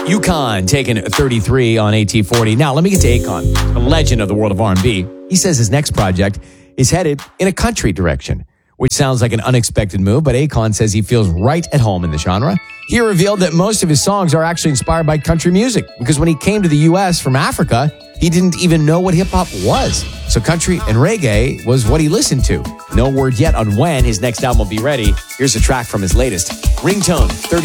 UConn taking 33 on AT40. Now, let me get to Akon, a legend of the world of R&B. He says his next project is headed in a country direction, which sounds like an unexpected move, but Akon says he feels right at home in the genre. He revealed that most of his songs are actually inspired by country music, because when he came to the U.S. from Africa, he didn't even know what hip-hop was. So country and reggae was what he listened to. No word yet on when his next album will be ready. Here's a track from his latest, Ringtone 30.